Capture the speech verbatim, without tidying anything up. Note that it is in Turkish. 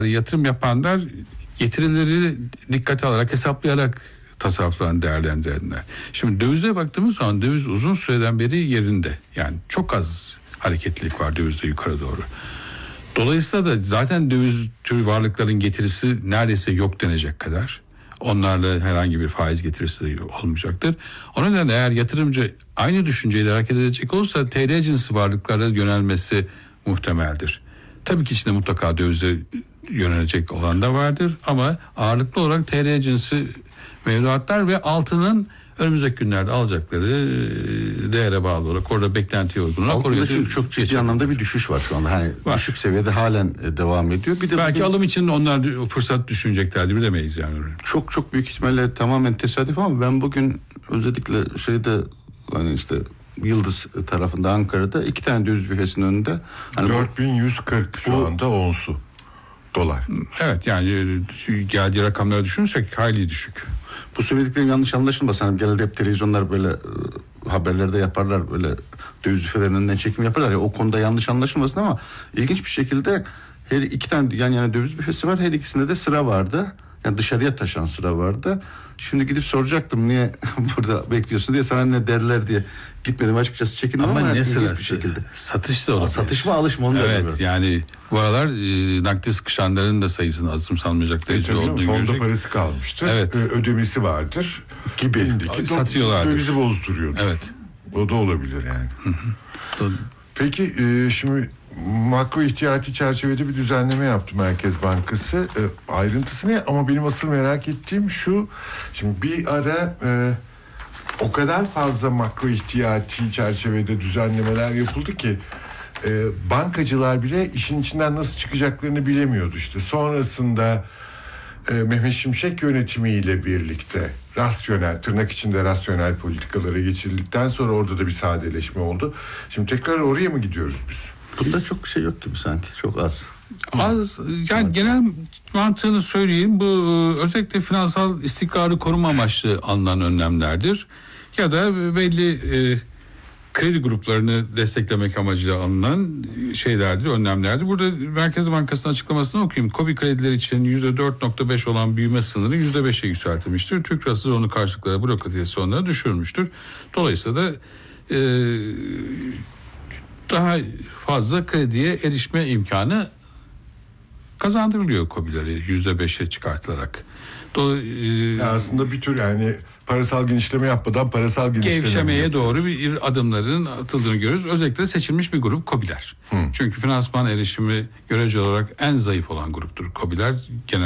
Yatırım yapanlar getirileri dikkate alarak, hesaplayarak tasarruflarını değerlendirenler. Şimdi dövize baktığımız zaman döviz uzun süreden beri yerinde. Yani çok az hareketlilik var dövizde yukarı doğru. Dolayısıyla da zaten döviz türü varlıkların getirisi neredeyse yok denecek kadar. Onlarla herhangi bir faiz getirisi de olmayacaktır. O nedenle eğer yatırımcı aynı düşünceyle hareket edecek olursa T L cinsi varlıklara yönelmesi muhtemeldir. Tabii ki içinde mutlaka dövize yönelecek olan da vardır ama ağırlıklı olarak T L cinsi mevduatlar ve altının önümüzdeki günlerde alacakları değere bağlı olarak orada beklentiye uygun olarak altında çünkü çok ciddi anlamda bir düşüş var şu anda. Hani var. Düşük seviyede halen devam ediyor. Bir de belki bugün, alım için onlar fırsat düşüneceklerdi, bilemeyiz yani. Çok çok büyük ihtimalle tamamen tesadüf ama ben bugün özellikle şeyde hani işte Yıldız tarafında Ankara'da iki tane döviz büfesinin önünde hani dört bin yüz kırk şu bu, anda onsu dolar. Evet yani geldiği rakamları düşünürsek hayli düşük. Bu söylediklerim yanlış anlaşılmasın. Hani genelde hep televizyonlar böyle e, haberlerde yaparlar, böyle döviz büfelerinin önünden çekim yaparlar ya, o konuda yanlış anlaşılmasın ama ilginç bir şekilde her iki tane yan yana döviz büfesi var, her ikisinde de sıra vardı. Yani dışarıya taşan sıra vardı. Şimdi gidip soracaktım niye burada bekliyorsun diye, sana ne derler diye gitmedim açıkçası, çekindim ama, ama ne sırası? Bir şekilde. Satış da olabilir. Satış mı alış mı onu da evet bilmiyorum. Yani bu aralar e, nakde sıkışanların da sayısının azımsanmayacak derece e, olduğunu fonda görecek. Parası kalmıştır. Evet. Ödemesi vardır gibi. Elindeki satıyorlardır. Dövizi bozduruyordur. Evet. O da olabilir yani. Hı hı. Peki e, şimdi makro ihtiyati çerçevede bir düzenleme yaptı Merkez Bankası. E, ayrıntısı ne? Ama benim asıl merak ettiğim şu. Şimdi bir ara e, o kadar fazla makro ihtiyati çerçevede düzenlemeler yapıldı ki e, bankacılar bile işin içinden nasıl çıkacaklarını bilemiyordu işte. Sonrasında e, Mehmet Şimşek yönetimiyle birlikte rasyonel, tırnak içinde rasyonel politikalara geçirildikten sonra orada da bir sadeleşme oldu. Şimdi tekrar oraya mı gidiyoruz biz? Bunda çok şey yok gibi sanki, çok az. Az yani genel mantığını söyleyeyim, bu özellikle finansal istikrarı koruma amaçlı alınan önlemlerdir. Ya da belli e, kredi gruplarını desteklemek amacıyla alınan şeylerdir, önlemlerdir. Burada Merkez Bankası'nın açıklamasını okuyayım. KOBİ krediler için yüzde dört nokta beş olan büyüme sınırı yüzde beşe yükseltilmiştir. Türk Lirası onu karşılıklara blokadiyasonlara düşürmüştür. Dolayısıyla da e, daha fazla krediye erişme imkanı kazandırılıyor KOBİ'lere yüzde beşe çıkartılarak. Do, e, yani aslında bir tür yani parasal genişleme yapmadan parasal genişleme gevşemeye doğru bir adımların atıldığını görüyoruz. Özellikle seçilmiş bir grup KOBİ'ler. Hı. Çünkü finansman erişimi görece olarak en zayıf olan gruptur KOBİ'ler genel.